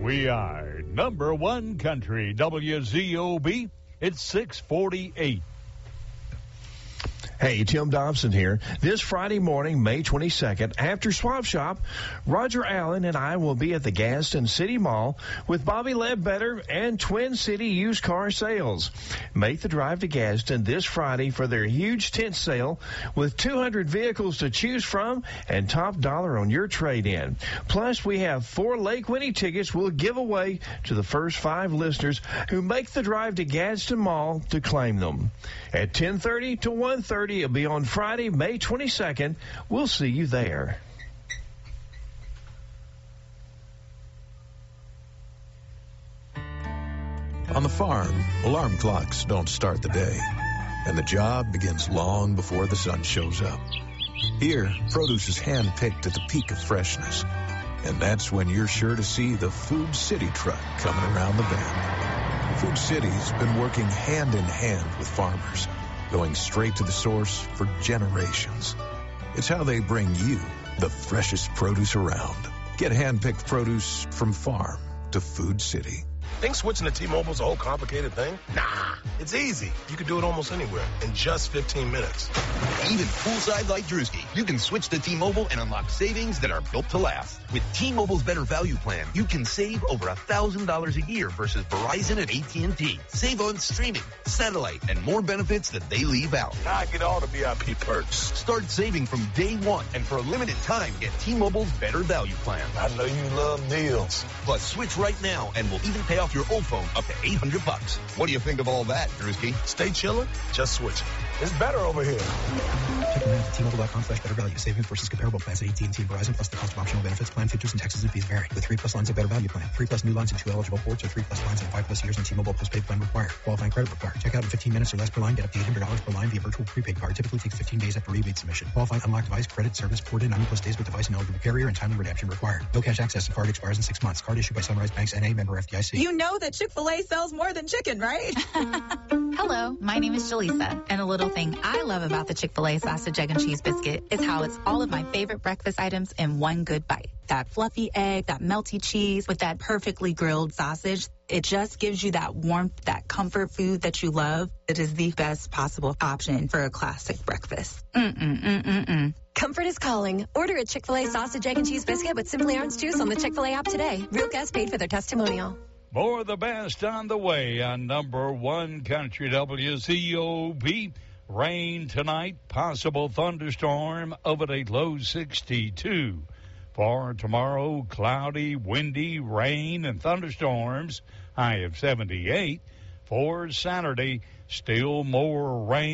We are number one country, WZOB. It's 6:48. Hey, Tim Dobson here. This Friday morning, May 22nd, after Swap Shop, Roger Allen and I will be at the Gadsden City Mall with Bobby Ledbetter and Twin City Used Car Sales. Make the drive to Gadsden this Friday for their huge tent sale with 200 vehicles to choose from and top dollar on your trade-in. Plus, we have 4 Lake Winnie tickets we'll give away to the first 5 listeners who make the drive to Gadsden Mall to claim them. At 10:30 to 1:30, it'll be on Friday, May 22nd. We'll see you there. On the farm, alarm clocks don't start the day, and the job begins long before the sun shows up. Here, produce is hand-picked at the peak of freshness, and that's when you're sure to see the Food City truck coming around the bend. Food City's been working hand-in-hand with farmers, going straight to the source for generations. It's how they bring you the freshest produce around. Get hand-picked produce from farm to Food City. Think switching to T-Mobile's a whole complicated thing? Nah, it's easy. You can do it almost anywhere in just 15 minutes. Even poolside like Drewski, you can switch to T-Mobile and unlock savings that are built to last. With T-Mobile's Better Value Plan, you can save over $1,000 a year versus Verizon and AT&T. Save on streaming, satellite, and more benefits that they leave out. Now I get all the VIP perks. Start saving from day one, and for a limited time, get T-Mobile's Better Value Plan. I know you love deals. Plus, switch right now, and we'll even pay off your old phone up to $800. What do you think of all that, Drewski? Stay chillin', just switch it. It's better over here. Check them out at T-Mobile.com/better value. Savings versus comparable plans at AT&T and Verizon, plus the cost of optional benefits. Plan features and taxes and fees vary. With 3+ lines of Better Value Plan, 3+ new lines and 2 eligible ports, or 3+ lines and 5+ years on T-Mobile postpaid plan required. Qualifying credit required. Check out in 15 minutes or less per line. Get up to $800 per line via virtual prepaid card. Typically takes 15 days after rebate submission. Qualifying unlocked device credit service ported 90+ days with device and eligible carrier, and timely redemption required. No cash access and card expires in 6 months. Card issued by Sunrise Banks N.A. member FDIC. You know that Chick-fil-A sells more than chicken, right? Hello, my name is Jaleesa, and a little thing I love about the Chick-fil-A sausage, egg, and cheese biscuit is how it's all of my favorite breakfast items in one good bite. That fluffy egg, that melty cheese with that perfectly grilled sausage. It just gives you that warmth, that comfort food that you love. It is the best possible option for a classic breakfast. Comfort is calling. Order a Chick-fil-A sausage, egg, and cheese biscuit with Simply Orange Juice on the Chick-fil-A app today. Real guests paid for their testimonial. More of the best on the way on number one country, WZOB. Rain tonight, possible thunderstorm of a low 62. For tomorrow, cloudy, windy, rain, and thunderstorms, high of 78. For Saturday, still more rain.